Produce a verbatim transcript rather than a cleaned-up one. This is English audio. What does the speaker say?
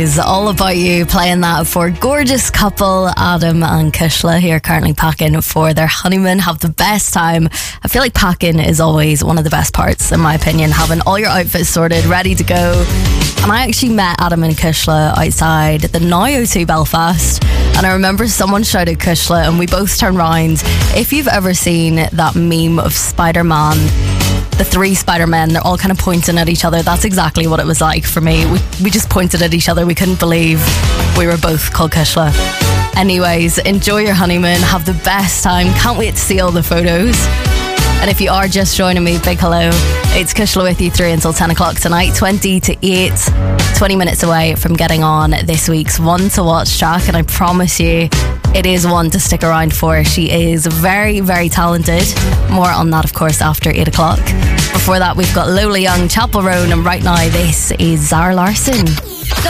Is all about you, playing that for gorgeous couple Adam and Kushla, who are currently packing for their honeymoon. Have the best time. I feel like packing is always one of the best parts, in my opinion, having all your outfits sorted, ready to go. And I actually met Adam and Kushla outside the Now O two Belfast, and I remember someone shouted Kushla and we both turned round. If you've ever seen that meme of Spider-Man, the three Spider-Men, they're all kind of pointing at each other, that's exactly what it was like for me. We, we just pointed at each other. We couldn't believe we were both called Kushla. Anyways, enjoy your honeymoon, have the best time. Can't wait to see all the photos. And if you are just joining me, big hello. It's Kushla with you through until ten o'clock tonight, twenty to eight, twenty minutes away from getting on this week's One to Watch track. And I promise you, it is one to stick around for. She is very, very talented. More on that, of course, after eight o'clock. Before that, we've got Lola Young, Chapel Roan, and right now, this is Zara Larsson.